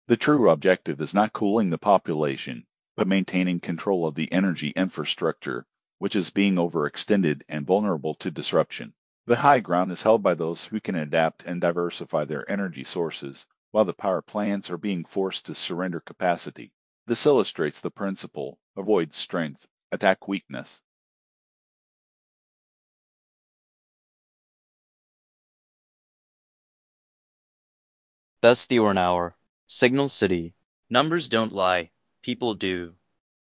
The true objective is not cooling the population, but maintaining control of the energy infrastructure, which is being overextended and vulnerable to disruption. The high ground is held by those who can adapt and diversify their energy sources, while the power plants are being forced to surrender capacity. This illustrates the principle: avoid strength, attack weakness. Thus the Ornauer. Signal City. Numbers don't lie. People do.